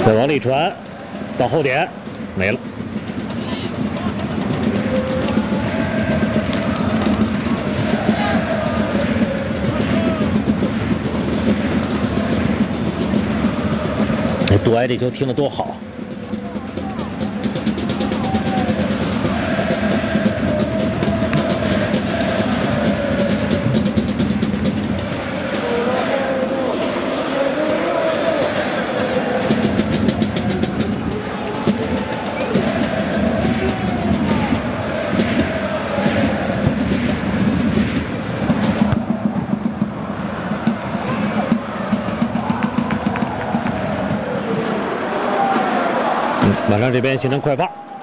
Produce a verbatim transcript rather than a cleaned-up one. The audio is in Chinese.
再往里传，到后点没了。那杜埃这球踢得多好！马上这边形成快发。